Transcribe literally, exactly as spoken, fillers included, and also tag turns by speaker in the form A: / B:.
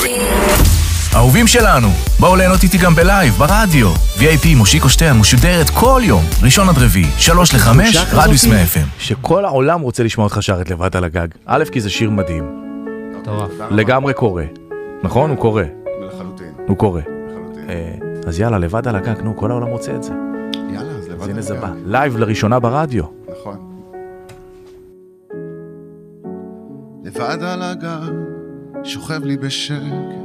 A: אהובים שלנו, בואו ליהנות איתי גם בלייב, ברדיו. וי איי פי מושיקו שטיין משודרת כל יום, ראשון עד רביעי, שלוש לחמש, רדיוס מאה אף אם.
B: שכל העולם רוצה לשמוע אותך שרת לבד על הגג. א', כי זה שיר מדהים. לגמרי קורא. נכון? הוא קורא.
C: לחלוטין.
B: הוא קורא.
C: לחלוטין.
B: אז יאללה, לבד על הגג, נו, כל העולם רוצה את זה.
C: יאללה, אז לבד
B: אז הנה
C: על
B: זה
C: הגג.
B: בא. לייב לראשונה ברדיו.
C: נכון. לבד על הגג, שוכב לי בשקט,